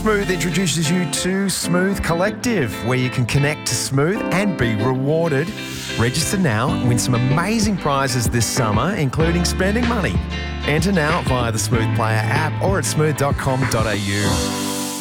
Smooth introduces you to Smooth Collective, where you can connect to Smooth and be rewarded. Register now and win some amazing prizes this summer, including spending money. Enter now via the Smooth Player app or at smooth.com.au.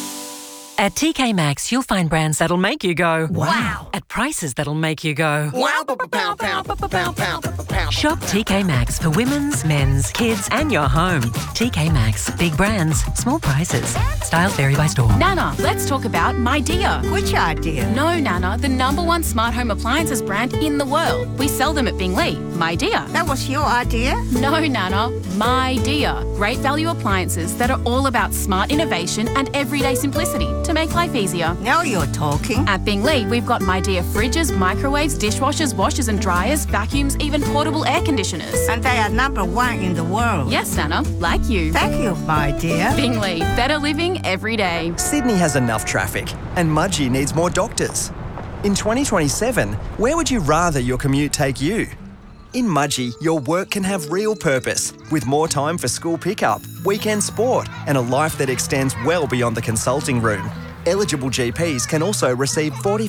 At TK Maxx, you'll find brands that'll make you go, wow, at prices that'll make you go, wow, pow, pow, pow, pow. Shop TK Maxx for women's, men's, kids and your home. TK Maxx. Big brands, small prices. Styles vary by store. Nana, let's talk about My Dear. Which idea? No, Nana, the #1 smart home appliances brand in the world. We sell them at Bingley. My Dear. That was your idea? No, Nana, My Dear. Great value appliances that are all about smart innovation and everyday simplicity to make life easier. Now you're talking. At Bingley, we've got My Dear fridges, microwaves, dishwashers, washers and dryers, vacuums, even portable air conditioners. And they are #1 in the world. Yes, Nana, like you. Thank you, my dear. Bingley, better living every day. Sydney has enough traffic and Mudgee needs more doctors. In 2027, where would you rather your commute take you? In Mudgee, your work can have real purpose, with more time for school pickup, weekend sport, and a life that extends well beyond the consulting room. Eligible GPs can also receive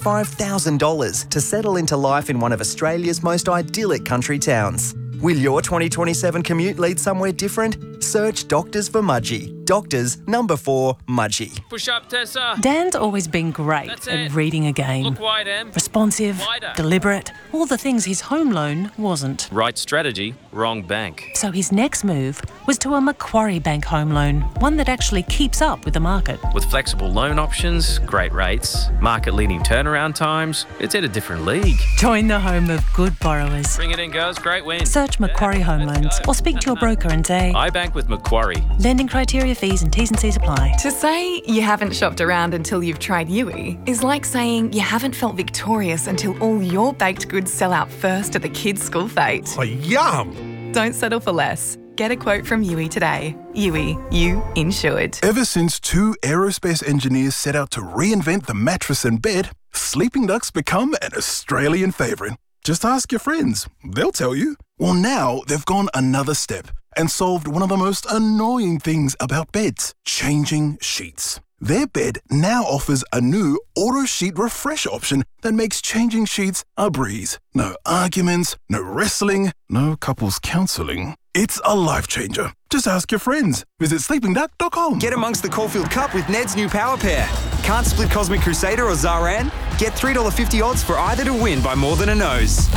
$45,000 to settle into life in one of Australia's most idyllic country towns. Will your 2027 commute lead somewhere different? Search Doctors for Mudgee. Doctors, #4, Mudgee. Push up, Tessa. Dan's always been great That's at it. reading a game. Look wide, Em. Responsive, Wider. deliberate, all the things his home loan wasn't. Right strategy, wrong bank. So his next move was to a Macquarie Bank home loan, one that actually keeps up with the market. With flexible loan options, great rates, market-leading turnaround times, it's at a different league. Join the home of good borrowers. Bring it in, girls. Great win. Search Macquarie Home Loans or speak to your broker and say, I bank with Macquarie. lending criteria, fees and T's and C's apply. To say you haven't shopped around until you've tried Yui is like saying you haven't felt victorious until all your baked goods sell out first at the kids' school fete. Oh, yum! Don't settle for less. Get a quote from Yui today. Yui, you insured. Ever since 2 aerospace engineers set out to reinvent the mattress and bed, sleeping ducks become an Australian favourite. Just ask your friends. They'll tell you. Well, now they've gone another step and solved one of the most annoying things about beds, changing sheets. Their bed now offers a new auto sheet refresh option that makes changing sheets a breeze. No arguments, no wrestling, no couples counselling. It's a life changer. Just ask your friends. Visit sleepingduck.com. Get amongst the Caulfield Cup with Ned's new power pair. Can't split Cosmic Crusader or Zaran? Get $3.50 odds for either to win by more than a nose.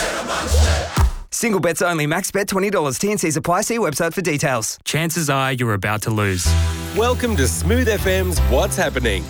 Single bets only. Max bet $20. TNCs apply. See website for details. Chances are you're about to lose. Welcome to Smooth FM's What's Happening.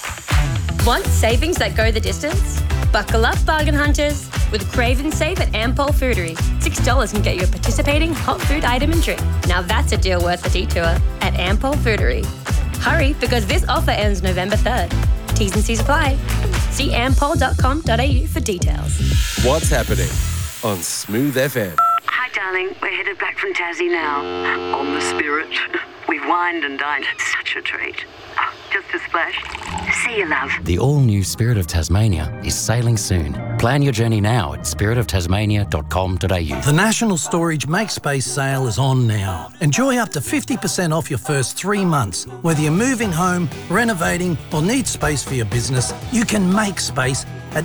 Want savings that go the distance? Buckle up, bargain hunters. With Crave and Save at Ampol Foodery, $6 can get you a participating hot food item and drink. Now that's a deal worth a detour at Ampol Foodery. Hurry, because this offer ends November 3rd. T's and C's apply. See ampol.com.au for details. What's Happening on Smooth FM. Hi, darling. We're headed back from Tassie now. On the Spirit. We've wined and dined. Such a treat. Oh, just a splash. See you, love. The all-new Spirit of Tasmania is sailing soon. Plan your journey now at spiritoftasmania.com.au. The National Storage Make Space sale is on now. Enjoy up to 50% off your first 3 months. Whether you're moving home, renovating or need space for your business, you can make space at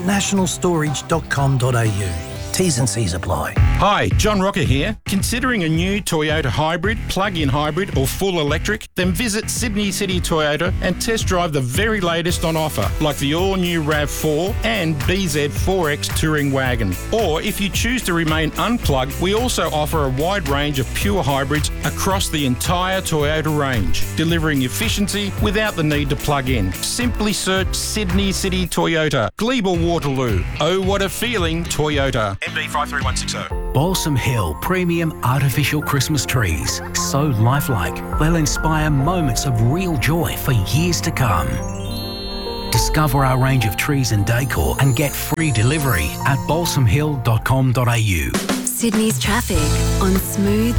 nationalstorage.com.au. T's and C's apply. Hi, John Rocker here. Considering a new Toyota hybrid, plug-in hybrid or full electric? Then visit Sydney City Toyota and test drive the very latest on offer, like the all-new RAV4 and BZ4X touring wagon. Or if you choose to remain unplugged, we also offer a wide range of pure hybrids across the entire Toyota range, delivering efficiency without the need to plug in. Simply search Sydney City Toyota, Glebe or Waterloo. Oh, what a feeling, Toyota. MD 53160. Balsam Hill Premium Artificial Christmas Trees. So lifelike, they'll inspire moments of real joy for years to come. Discover our range of trees and decor and get free delivery at balsamhill.com.au. Sydney's traffic on Smooth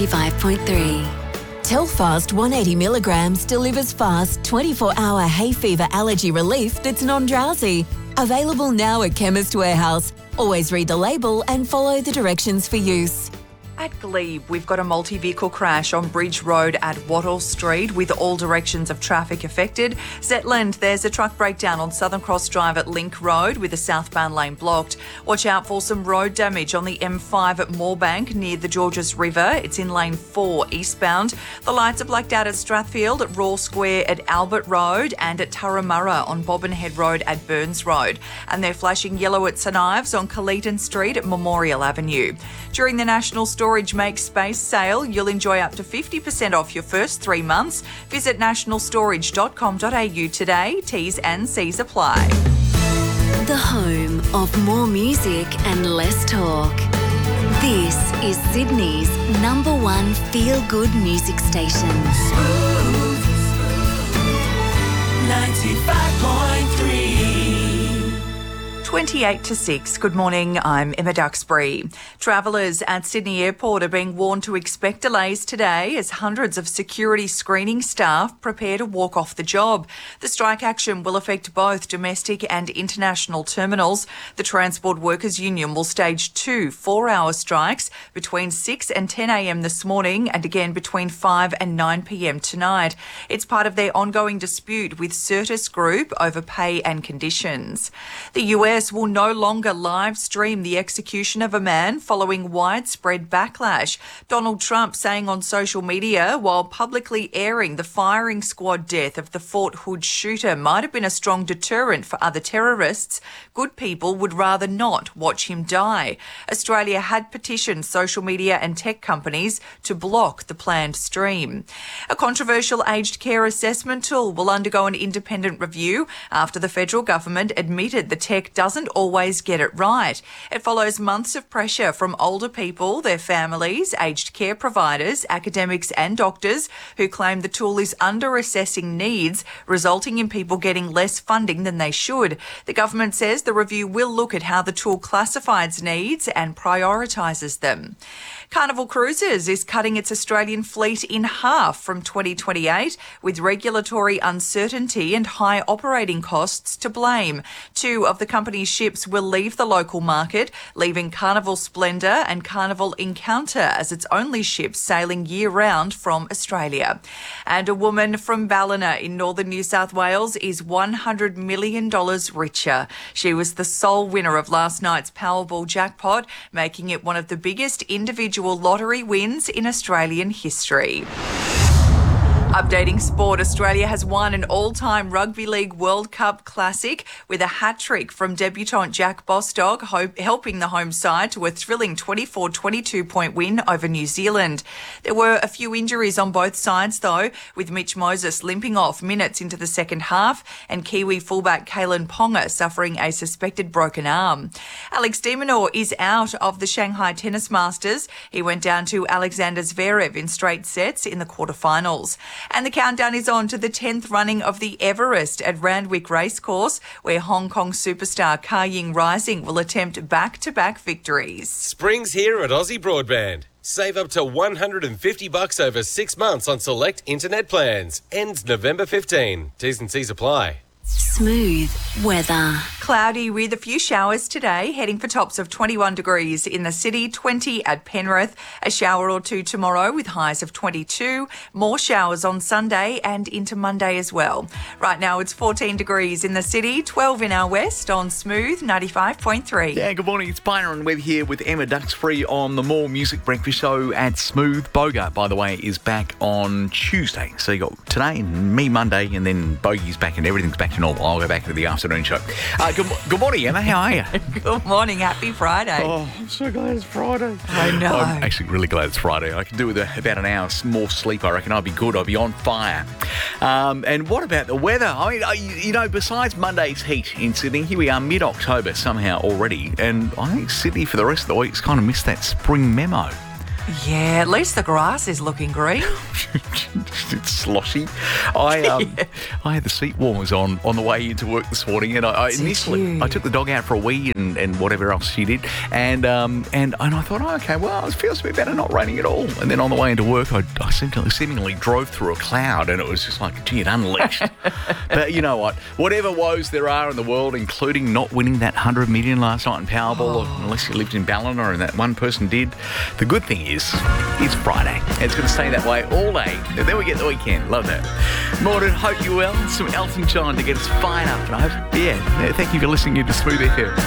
95.3. Telfast 180 milligrams delivers fast 24-hour hay fever allergy relief that's non-drowsy. Available now at Chemist Warehouse. Always read the label and follow the directions for use. At Glebe, we've got a multi-vehicle crash on Bridge Road at Wattle Street with all directions of traffic affected. Zetland, there's a truck breakdown on Southern Cross Drive at Link Road with the southbound lane blocked. Watch out for some road damage on the M5 at Moorebank near the Georges River. It's in lane 4 eastbound. The lights are blacked out at Strathfield, at Raw Square at Albert Road and at Turramurra on Bobbinhead Road at Burns Road. And they're flashing yellow at St Ives on Colleton Street at Memorial Avenue. During the National Storage Make Space sale, you'll enjoy up to 50% off your first 3 months. Visit nationalstorage.com.au today. T's and C's apply. The home of more music and less talk. This is Sydney's #1 feel-good music station. Smooth 95.3. 28 to 6. Good morning, I'm Emma Duxbury. Travellers at Sydney Airport are being warned to expect delays today as hundreds of security screening staff prepare to walk off the job. The strike action will affect both domestic and international terminals. The Transport Workers Union will stage 2 4-hour strikes between 6 and 10 a.m. this morning and again between 5 and 9 p.m. tonight. It's part of their ongoing dispute with Certis Group over pay and conditions. The US will no longer live stream the execution of a man following widespread backlash. Donald Trump saying on social media, while publicly airing the firing squad death of the Fort Hood shooter might have been a strong deterrent for other terrorists, good people would rather not watch him die. Australia had petitioned social media and tech companies to block the planned stream. A controversial aged care assessment tool will undergo an independent review after the federal government admitted the tech doesn't always get it right. It follows months of pressure from older people, their families, aged care providers, academics and doctors who claim the tool is under-assessing needs, resulting in people getting less funding than they should. The government says the review will look at how the tool classifies needs and prioritises them. Carnival Cruises is cutting its Australian fleet in half from 2028 with regulatory uncertainty and high operating costs to blame. 2 of the company's ships will leave the local market, leaving Carnival Splendour and Carnival Encounter as its only ships sailing year-round from Australia. And a woman from Ballina in northern New South Wales is $100 million richer. She was the sole winner of last night's Powerball jackpot, making it one of the biggest individual lottery wins in Australian history. Updating sport, Australia has won an all-time Rugby League World Cup classic with a hat-trick from debutant Jack Bostock, helping the home side to a thrilling 24-22 point win over New Zealand. There were a few injuries on both sides though, with Mitch Moses limping off minutes into the second half and Kiwi fullback Kalen Ponga suffering a suspected broken arm. Alex de Minaur is out of the Shanghai Tennis Masters. He went down to Alexander Zverev in straight sets in the quarterfinals. And the countdown is on to the 10th running of the Everest at Randwick Racecourse, where Hong Kong superstar Ka Ying Rising will attempt back-to-back victories. Spring's here at Aussie Broadband. Save up to $150 over 6 months on select internet plans. Ends November 15. T's and C's apply. Smooth weather. Cloudy with a few showers today, heading for tops of 21 degrees in the city, 20 at Penrith, a shower or two tomorrow with highs of 22, more showers on Sunday and into Monday as well. Right now it's 14 degrees in the city, 12 in our west on Smooth 95.3. Yeah, good morning. It's Byron Webb here with Emma Duxbury on the More Music Breakfast Show at Smooth. Boga, by the way, is back on Tuesday. So you got today and me Monday, and then Bogey's back and everything's back to normal. I'll go back to the afternoon show. Good morning, Emma. How are you? Good morning. Happy Friday. Oh, I'm so glad it's Friday. I know. I'm actually really glad it's Friday. I can do with about an hour more sleep. I reckon I'll be good. I'll be on fire. And what about the weather? I mean, besides Monday's heat in Sydney, here we are mid-October somehow already. And I think Sydney for the rest of the week's kind of missed that spring memo. Yeah, at least the grass is looking green. It's sloshy. I had the seat warmers on the way into work this morning, and I initially took the dog out for a wee and whatever else she did, and I thought, oh, okay, well, it feels a bit better not raining at all. And then on the way into work, I seemingly drove through a cloud, and it was just like, gee, it unleashed. But you know what? Whatever woes there are in the world, including not winning that $100 million last night in Powerball, unless you lived in Ballina and that one person did, the good thing is. It's Friday. It's going to stay that way all day. And then we get the weekend. Love that. Mordred, hope you're well. Some Elton John to get us fired up. And I hope, yeah, thank you for listening to Smooth FM.